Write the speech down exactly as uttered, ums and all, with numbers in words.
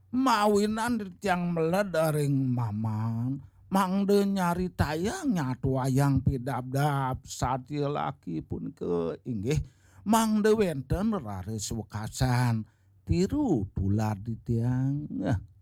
Mawinan tiang meledaring maman, mangde nyari tayang nyatu wayang pidabdab sati laki pun ke inggih mangde wenten raris wekasan tiru tular di tiang.